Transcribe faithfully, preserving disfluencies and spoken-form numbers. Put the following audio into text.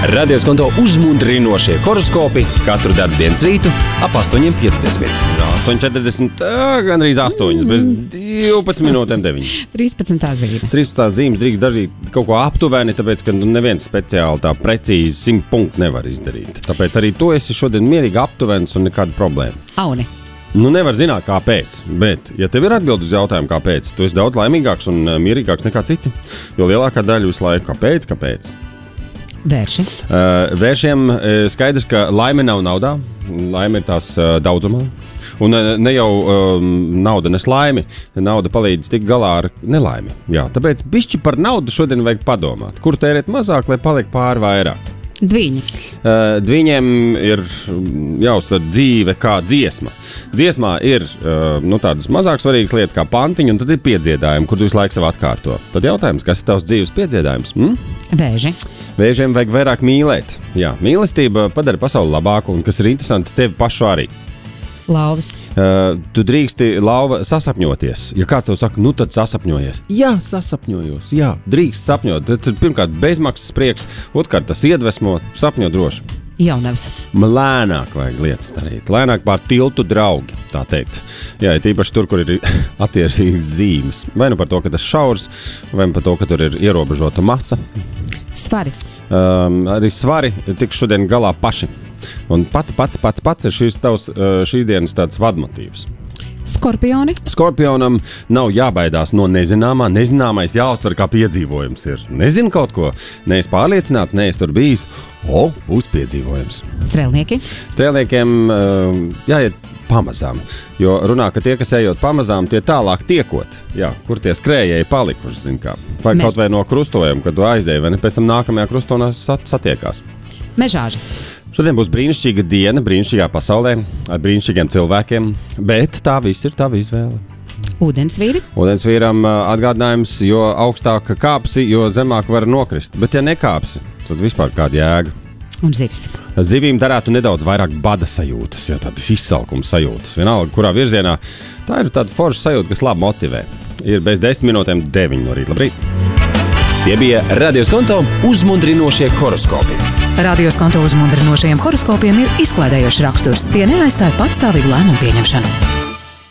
Radios konto uzmundrinošie horoskopi katru darbdienas rītu ap astoņi piecdesmit. astoņi četrdesmit, gandrīz astoņi, bez divpadsmit minūtēm deviņi. trīspadsmitā zīme. trīspadsmitā zīmes drīkst dažīt kaut ko aptuveni, tāpēc, ka neviens speciāli tā precīzi simt punktu nevar izdarīt. Tāpēc arī tu esi šodien mierīgi aptuvenis un nekāda problēma. Auni. Nu, nevar zināt, kāpēc, bet, ja tev ir atbildi uz jautājumu, kāpēc, tu esi daudz laimīgāks un mierīgāks nekā citi, jo lielākā daļa visu laiku, kāpēc, kāpēc? Vērši. Uh, vēršiem uh, skaidrs, ka laime nav naudā, laime ir tās uh, daudzumā, un uh, ne jau um, nauda nes laimi, nauda palīdz tikt galā ar nelaimi. Jā, tāpēc bišķi par naudu šodien vajag padomāt, kur tērēt mazāk, lai paliek pāri vairāk. Dviņi. Uh, Dviņiem ir jāuztver dzīve kā dziesma. Dziesmā ir uh, nu, tādas mazāk svarīgas lietas kā pantiņi, un tad ir piedziedājumi, kur tu visu laiku sev atkārto. Tad jautājums, kas ir tavs dzīves piedziedājums? Mm? Vēži. Vēžiem vajag vairāk mīlēt. Jā, mīlestība padara pasauli labāku, un kas ir interesanti, tevi pašu arī. Lauvas. Uh, tu drīksti lauva sasapņoties. Ja kāds tev saka, nu tad sasapņojies. Jā, sasapņojos. Jā, drīkst sapņot. Tas pirmkārt bezmaksas prieks, otrkārt tas iedvesmo, sapņo droši. Jaunavs. Lēnāk vajag lietas darīt. Lēnāk pār tiltu draugi, tā teikt. Jā, tīpaši tur, kur ir attiecīgas zīmes. Vai nu par to, ka tas šaurs, vai par to, ka tur ir ierobežota masa. Svari. Um, arī svari tiks šodien galā paši. Un pats, pats, pats, pats ir šīs, tavs, šīs dienas tāds vadmotīvs. Skorpioni. Skorpionam nav jābaidās no nezināmā. Nezināmais jāuztver kā piedzīvojums ir. Nezinu kaut ko, neesi pārliecināts, neesi tur bijis. O, būs piedzīvojums. Strēlnieki. Strēlniekiem uh, jāiet pamazām, jo runā, ka tie, kas ejot pamazām, tie tālāk tiekot. Jā, kur tie skrējēji palikuši, zin kā. Vai Mež... kaut vai no krustojuma, kad tu aizēji, vai ne, pēc tam nākamajā krustonā sat, satiekās. Mežāži. Šodien būs brīnišķīga diena, brīnišķīgā pasaulē, ar brīnišķīgiem cilvēkiem, bet tā viss ir tava izvēle. Ūdensvīri. Ūdensvīram atgādinājums, jo augstāk kāpsi, jo zemāk var nokrist. Bet ja nekāpsi, tad vispār kāda jēga. Un zivs. Zivīm darētu nedaudz vairāk bada sajūtas, ja tādas izsalkuma sajūtas. Vienalga, kurā virzienā, tā ir tāda forša sajūta, kas labi motivē. Ir bez desmit minūtēm deviņi no rīta. Labrīt! Tie bija Radios konto uzmundrinošie horoskopi. Radios konto uzmundrinošajiem horoskopiem ir izklaidējošs raksturs. Tie neaizstāja patstāvīgu lēmumu pieņemšanu.